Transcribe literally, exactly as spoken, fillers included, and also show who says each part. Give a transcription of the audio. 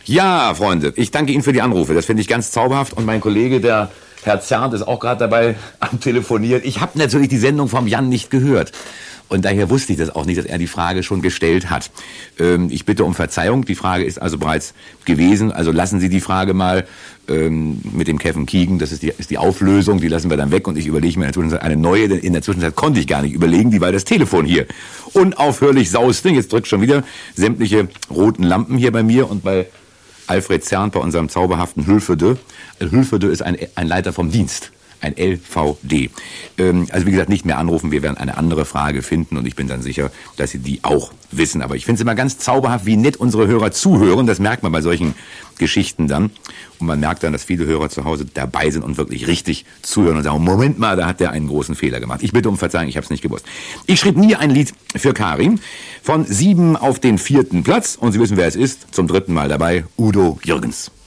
Speaker 1: Ja, Freunde, ich danke Ihnen für die Anrufe. Das finde ich ganz zauberhaft. Und mein Kollege, der Herr Zernt, ist auch gerade dabei am Telefonieren. Ich habe natürlich die Sendung vom Jan nicht gehört. Und daher wusste ich das auch nicht, dass er die Frage schon gestellt hat. Ähm, ich bitte um Verzeihung. Die Frage ist also bereits gewesen. Also lassen Sie die Frage mal ähm, mit dem Kevin Keegan. Das ist die, ist die Auflösung. Die lassen wir dann weg. Und ich überlege mir in der Zwischenzeit eine neue. Denn in der Zwischenzeit konnte ich gar nicht überlegen, die, weil das Telefon hier unaufhörlich sauste. Jetzt drückt schon wieder sämtliche roten Lampen hier bei mir und bei Alfred Zernt, bei unserem zauberhaften Hülfede. Hülfede ist ein, ein Leiter vom Dienst. Ein L V D. Ähm, also wie gesagt, nicht mehr anrufen, wir werden eine andere Frage finden und ich bin dann sicher, dass Sie die auch wissen. Aber ich finde es immer ganz zauberhaft, wie nett unsere Hörer zuhören. Das merkt man bei solchen Geschichten dann. Und man merkt dann, dass viele Hörer zu Hause dabei sind und wirklich richtig zuhören und sagen, Moment mal, da hat der einen großen Fehler gemacht. Ich bitte um Verzeihung, ich habe es nicht gewusst. Ich schrieb nie ein Lied für Karin. Von sieben auf den vierten Platz. Und Sie wissen, wer es ist. Zum dritten Mal dabei, Udo Jürgens.